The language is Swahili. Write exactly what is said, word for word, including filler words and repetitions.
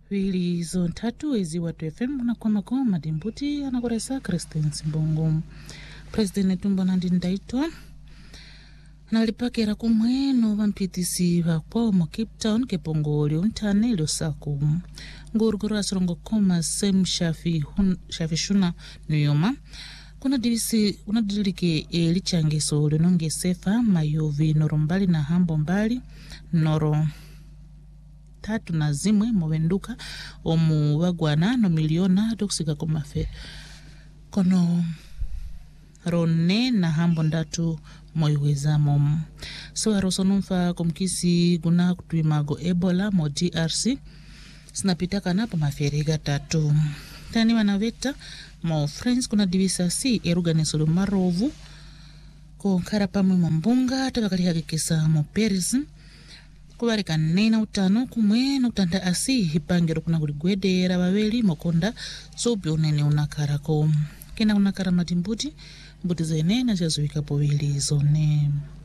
Wili zon tatu ezi watu F M na kwa mako madimbuti anakoresa Christine Simbongo. President Tumbo Nandi Ndaitwa na alipakera kumweno wampitisi wakpo mo Cape Town kepongoli untane ilo saku. Nguruguru asorongo koma sem shafi, hun, shafi shuna nuyoma. Kuna divisi unadilike e lichangiso linonge sefa mayovi norombali na hambo mbali noro tatu na zimwe mwenduka omu wagwana no miliona dokusika komafe kono rone na hambo ndatu moiweza mom so arosonumfa komkisi guna kutuimago Ebola mo D R C sinapitaka napo maferiga tatu tani wanaveta mo friends kuna divisa si eruganisolo marovu ko karapamwe mbunga tabakali hakikisa mo Paris kubarika nena utano kumwe na utanda asi hipangero kuna kuligwedera babeli mokonda so byonene unakarako kena unakara matimbuti mbuti zene na jazuika powili zone.